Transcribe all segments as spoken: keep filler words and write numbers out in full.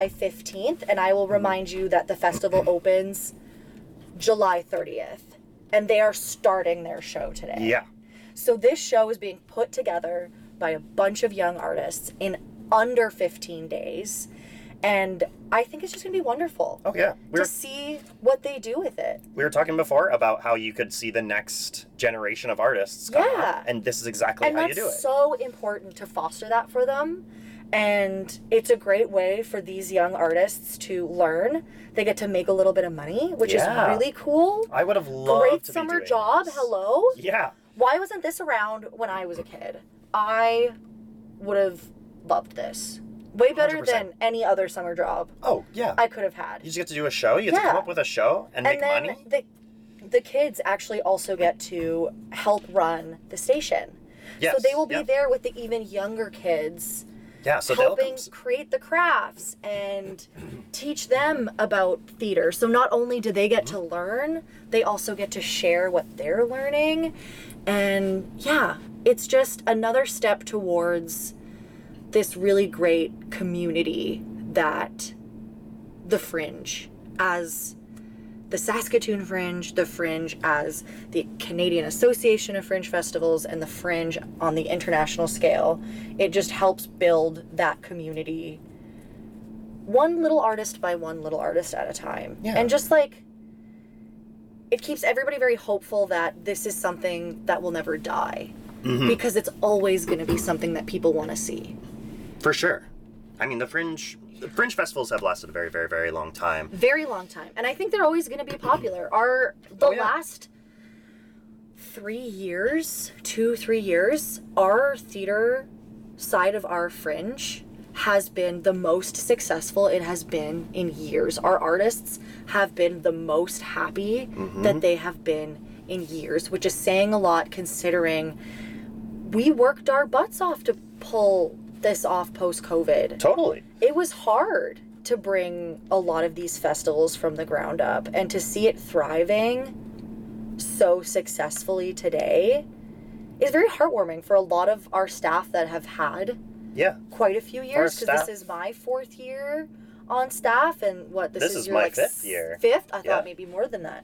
fifteenth, and I will remind you that the festival opens July thirtieth, and they are starting their show today. Yeah. So this show is being put together by a bunch of young artists in under fifteen days, and I think it's just going to be wonderful. Oh, yeah. We to were, see what they do with it. we were talking before about how you could see the next generation of artists come Yeah. up, and this is exactly And how that's you do it. so important to foster that for them. And it's a great way for these young artists to learn. They get to make a little bit of money, which Yeah. is really cool. I would have loved Great to summer be doing job. this. Hello. Yeah. Why wasn't this around when I was a kid? I would have loved this. Way better one hundred percent. than any other summer job Oh, yeah. I could have had. You just get to do a show. You get to Yeah. come up with a show and, And make then money. the the kids actually also get to help run the station. Yes. So they will be Yep. there with the even younger kids, Yeah, so they'll helping come. create the crafts and teach them about theater. So not only do they get to learn, they also get to share what they're learning. And yeah, it's just another step towards this really great community that the Fringe, as the Saskatoon Fringe, the Fringe as the Canadian Association of Fringe Festivals, and the Fringe on the international scale, it just helps build that community one little artist by one little artist at a time. Yeah. And just like, it keeps everybody very hopeful that this is something that will never die. Mhm. Because it's always going to be something that people want to see. For sure. I mean, the Fringe, the Fringe festivals have lasted a very, very, very long time. Very long time. And I think they're always going to be popular. Our, the Oh, yeah. last three years, two, three years, our theater side of our Fringe has been the most successful it has been in years. Our artists have been the most happy Mm-hmm. that they have been in years, which is saying a lot considering we worked our butts off to pull this off post-COVID. Totally. It was hard to bring a lot of these festivals from the ground up, and to see it thriving so successfully today is very heartwarming for a lot of our staff that have had Yeah. quite a few years, because staff. this is my fourth year on staff, and what this, This is, is your my like fifth year. Fifth? I Yeah. thought maybe more than that.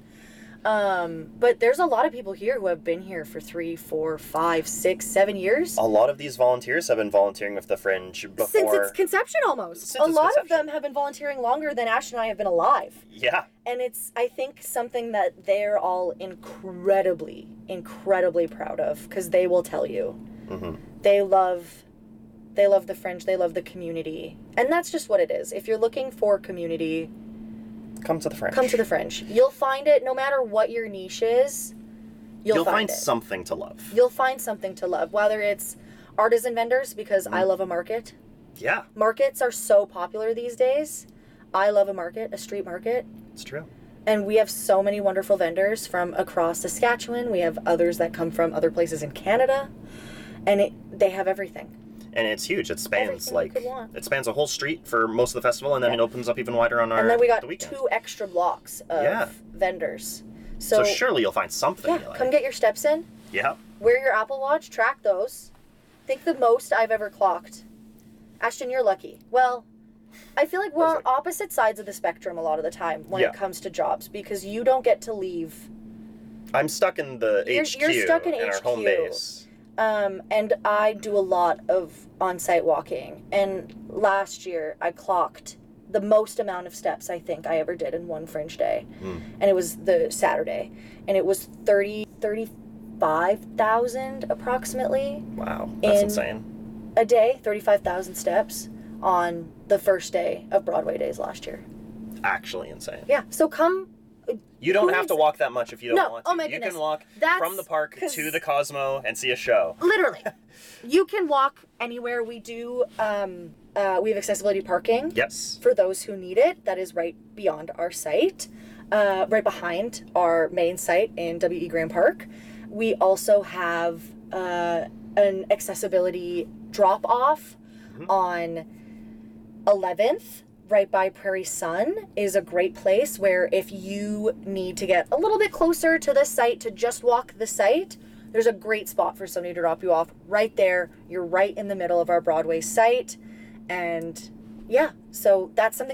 Um, but there's a lot of people here who have been here for three, four, five, six, seven years. A lot of these volunteers have been volunteering with the Fringe before. Since its conception, almost. Since a its lot of conception. them have been volunteering longer than Ash and I have been alive. Yeah. And it's, I think, something that they're all incredibly, incredibly proud of, because they will tell you. Mm-hmm. They love, they love the Fringe, they love the community. And that's just what it is. If you're looking for community, Come to the Fringe. come to the Fringe. You'll find it no matter what your niche is. You'll, You'll find, find it. something to love. You'll find something to love, whether it's artisan vendors, because I love a market. Yeah, Markets are so popular these days. I love a market, a street market. it's true. And we have so many wonderful vendors from across Saskatchewan. We have others that come from other places in Canada. And it, they have everything. And it's huge. It spans Everything you like could want. it spans a whole street for most of the festival, and then Yeah. it opens up even wider on our And then we got the weekend. two extra blocks of Yeah. vendors. So, So, surely you'll find something. yeah, you like. come get your steps in. Yeah. Wear your Apple Watch, track those. Think the most I've ever clocked. Ashton, you're lucky. Well, I feel like we're on Perfect. opposite sides of the spectrum a lot of the time when Yeah. it comes to jobs, because you don't get to leave. I'm stuck in the You're- H Q you're stuck in our H home Q. base. Um, and I do a lot of on-site walking. And last year I clocked the most amount of steps I think I ever did in one Fringe day. Mm. And it was the Saturday. And it was thirty, thirty-five thousand approximately Wow, that's In- insane. a day, thirty-five thousand steps on the first day of Broadway days last year. Actually insane. Yeah, so come. You don't Who have needs to it? walk that much if you don't No, want to. oh my you goodness. can walk That's from the park 'cause- to the Cosmo and see a show. Literally. You can walk anywhere. We do, um, uh, we have accessibility parking. Yes. For those who need it. That is right beyond our site, uh, right behind our main site in W E Graham Park. We also have uh, an accessibility drop-off Mhm. on eleventh, right by Prairie Sun, is a great place where if you need to get a little bit closer to the site to just walk the site, there's a great spot for somebody to drop you off right there. You're right in the middle of our Broadway site. And yeah, so that's something